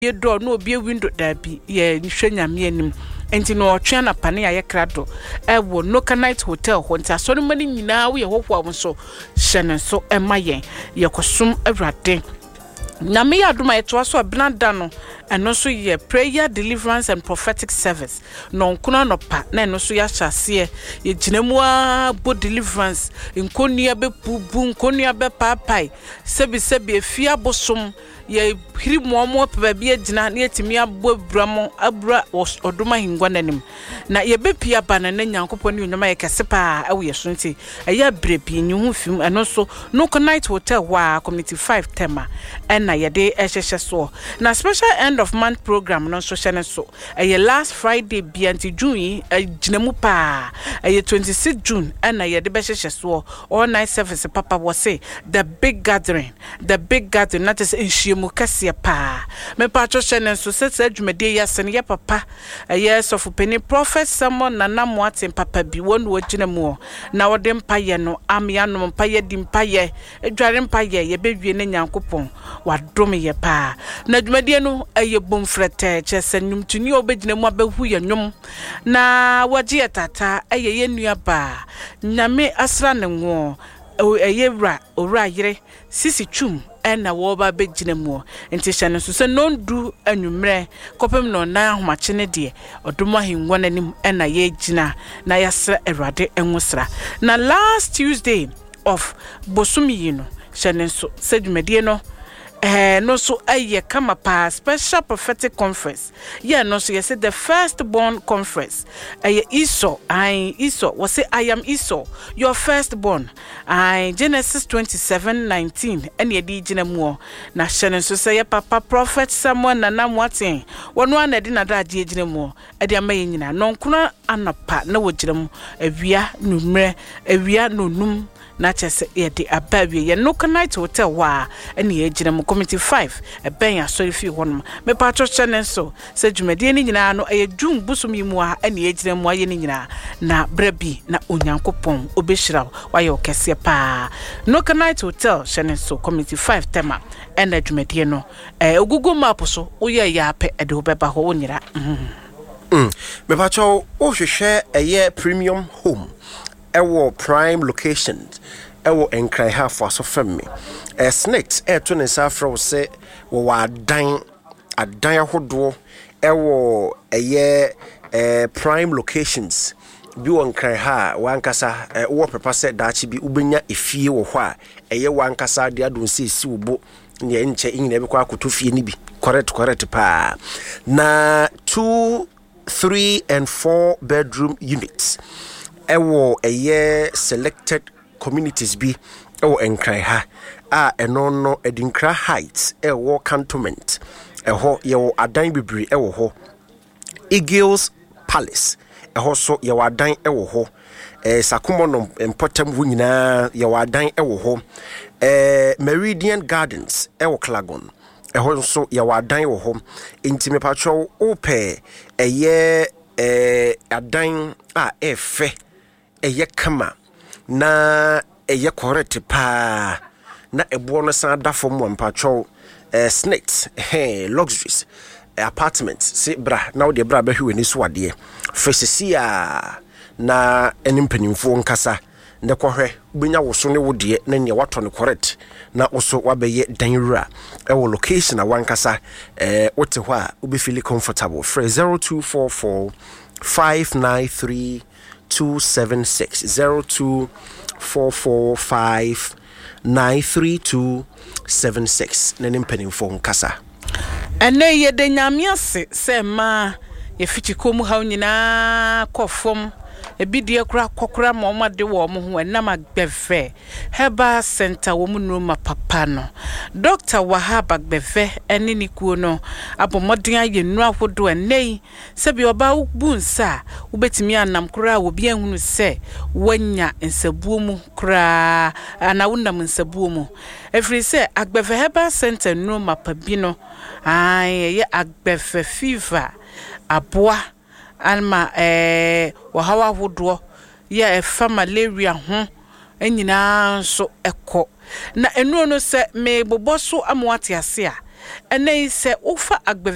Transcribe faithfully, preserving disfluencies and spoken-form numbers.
ye door no be window there be ye nhwe nyame anim enti no otwe na pane aye krado e wo Nokanite Hotel ho nti asori mani nyina wo ye hohwa wo so hyene so emayen ye kosum awrade na me aduma eto so abnada no eno so ye prayer deliverance and prophetic service no nkono no pa na eno so ya hyase ye ginemu a bo deliverance nkonia be pubu nkonia be papai sebi sebi efia bosom ye hiri momo pa bia gina na yetimi abo bramo abra oduma hingwa nanim na ye be pia bana na nyankopɔ ne onyama ye kese pa awo ye so nti eya brebi nyu fim eno so Nokanite Hotel wa community five tema na ye de ehhehye so na special end of month program no so hyene so eye last Friday bi anti June ginemu pa eye twenty-sixth June na ye de behhehye so all night service papa was say the big gathering the big gathering not is in Mukasia pa me patcho hyene so set adwumade ya sene ye papa yes of penny prophet someone nana moaten papa bi won wo ginemu na wode mpaye no amya no mpaye di mpaye edware mpaye ye bewie ne nyankopon wadome ye pa na adwumade no eye bomfrete chesenum tuni obeginemu abahu ye nwom na waje tata eye ye nua ba nyame asra ne ngo eye wra owra yire sisi twum ena wo ba beginemu enti hyene so se nondu anwumre kopem no na ahomache ne de odoma hinwa nanim ena ye gina na yasra erade enwosra na last Tuesday of bosumi no hyene so se dwumade no eh no so aye kama pa special prophetic conference yeah no so you say the first born conference aye Esau I Esau was say I am Esau your first born I Genesis twenty-seven nineteen and ye di ginemu na hyene so say ya papa prophet someone na namwaten wono anadi na da ade ginemu e de amaye nyina no nkono anapa na wo ginemu awia numre awia nonum na chese ye de abawie ye Nokanite Hotel wa ene ye ginemu committee five e ben ya so fi wonum me patro channel so se dwumade ni nyina no e dwum busum yi mu a ene ye ginemu aye ni nyina na brabi na onyankopon obehira wa ye okese pa Nokanite Hotel channel so committee five tema ene dwumade no e Google map so oye ya pe e de obeba ho onyira mm me patro o hwehwe eye premium home ewo prime locations ewo enkran half aso femme eh snakes eh to ne safra wo se wo wadan adan ahodo ewo eye eh prime locations bi won kran ha wankasa eh, wo prepa se daachi bi ubenya efie wo ho a eye wankasa de adon se si wo bo ne enche nyina bi kwa akoto fie ni bi correct correct pa na two three and four bedroom units ewo eye selected communities bi ewo enkran ha a eno no Edinkra Heights ewo cantonment eho yewo adan bibiri ewo ho Eagles Palace eho so yewo adan ewo ho eh Sakumo no Mpotam wu nyina yewo adan ewo ho eh Meridian Gardens ewo Klagon eho so yewo adan ewo ho intime patro ope eye eh adan a efe eye kama na eye correct pa na ebo no san da fom mpatwo eh snakes eh luxuries eh, apartments se bra na wo de bra ba hwe ni so ade fesisia na enimpanimfo nkasa ne kohwe benya woso ne wo de na ne wato ne correct na woso wabeye danwura e wo location na wankasa eh wote ho a wo be feel comfortable for zero two four four five nine three two seven six zero two four four five nine three two seven six nenim penimfo nkasa ene ye de nyamiase se ma ye fiti komu ha nyina kofom ebidie kura kokura ma omade wo mo ho enam agbefe heba center wo mu noma papa no Doctor Wahab Agbefe ene nikuo no abomoden aye nu ahodo enei se bi oba bunsa ubetimi anam kura wo bia hunu se wanya nsabuo mu kura ana wonam nsabuo mu efri se Agbefe heba center noma pabi no ai ye Agbefe fever aboa alma eh wahawa hodo ye efa malaria ho enyina so eko na enu no se me bobo so amwate ase a ene se ufa Agbefe